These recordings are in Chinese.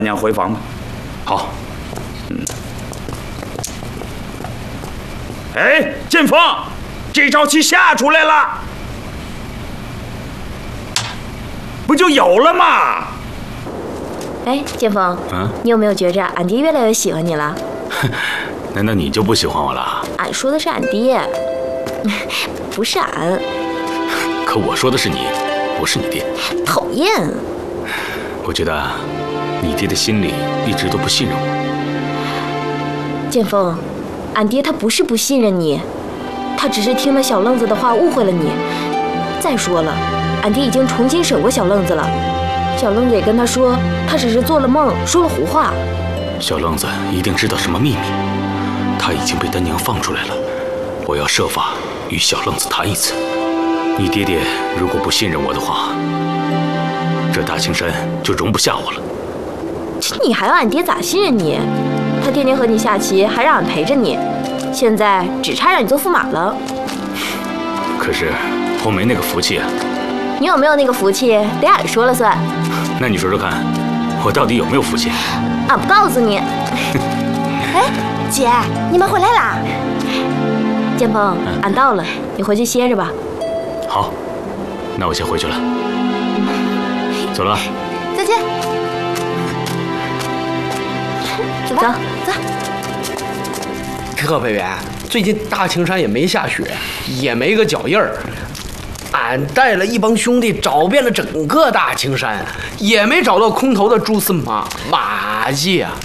娘回房吧。 好。 哎，剑锋，这招棋下出来了，不就有了吗？ 哎，剑锋，你有没有觉着俺爹越来越喜欢你了？ 难道你就不喜欢我了？ 俺说的是俺爹，不是俺。 可我说的是你，我是你爹。 讨厌！ 我觉得你爹的心里一直都不信任我。 剑锋，俺爹他不是不信任你，他只是听了小愣子的话误会了你。再说了，俺爹已经重新审过小愣子了，小愣子也跟他说，他只是做了梦，说了胡话。 小愣子一定知道什么秘密，他已经被丹娘放出来了。我要设法与小愣子谈一次。你爹爹如果不信任我的话，这大青山就容不下我了。 你还要俺爹咋信任你？他天天和你下棋，还让俺陪着你，现在只差让你做驸马了。 可是我没那个福气啊。 你有没有那个福气，得俺说了算。 那你说说看，我到底有没有福气？ 俺不告诉你。 哎，姐，你们回来啦？ 剑锋，俺到了，你回去歇着吧。 好，那我先回去了。走了。 再见。走吧，走。 特派员，最近大青山也没下雪，也没个脚印儿。俺带了一帮兄弟找遍了整个大青山，也没找到空头的蛛丝马迹啊！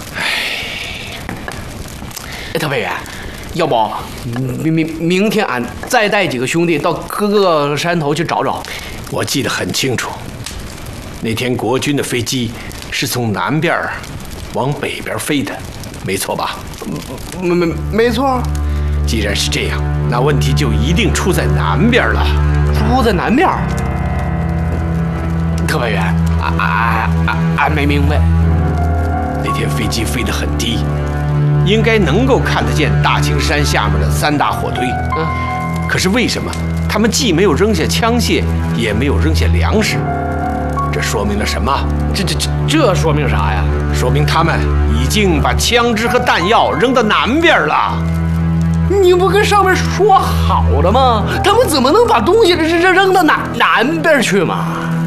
哎，特派员，要不明天俺再带几个兄弟到各个山头去找找。 我记得很清楚，那天国军的飞机是从南边往北边飞的，没错吧？ 没错。 既然是这样，那问题就一定出在南边了。 出在南边？特派员，俺没明白。 那天飞机飞得很低，应该能够看得见大青山下面的3大火堆。可是为什么他们既没有扔下枪械，也没有扔下粮食？这说明了什么？ 这说明啥呀？ 说明他们已经把枪支和弹药扔到南边了。 你不跟上面说好了吗？他们怎么能把东西扔到南边去嘛？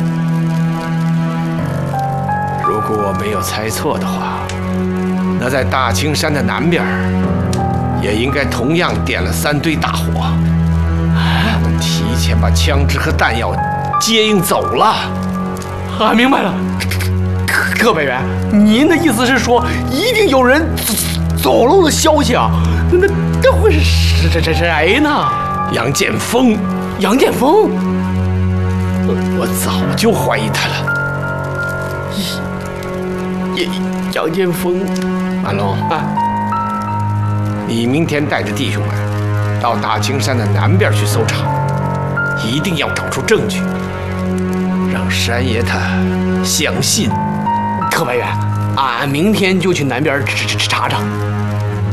如果我没有猜错的话，那在大青山的南边，也应该同样点了3堆大火。他们提前把枪支和弹药接应走了。 俺明白了，特派员，您的意思是说，一定有人走漏了消息啊？那会是谁呢？ 杨剑锋。 杨剑锋？ 我早就怀疑他了。 杨剑锋。 安龙啊，你明天带着弟兄们到大青山的南边去搜查，一定要找出证据，让山爷他相信。 特派员，俺明天就去南边查查。